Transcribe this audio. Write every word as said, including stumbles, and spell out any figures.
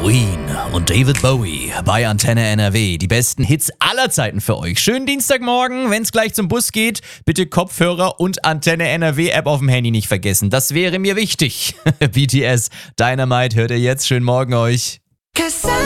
Queen und David Bowie bei Antenne N R W. Die besten Hits aller Zeiten für euch. Schönen Dienstagmorgen, wenn es gleich zum Bus geht. Bitte Kopfhörer und Antenne N R W App auf dem Handy nicht vergessen. Das wäre mir wichtig. B T S, Dynamite hört ihr jetzt. Schönen Morgen euch.